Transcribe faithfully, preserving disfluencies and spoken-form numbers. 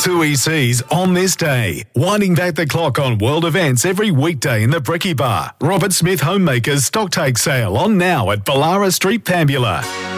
Tui C's on this day. Winding back the clock on world events every weekday in the Bricky Bar. Robert Smith Homemakers stock take sale on now at Ballara Street, Pambula.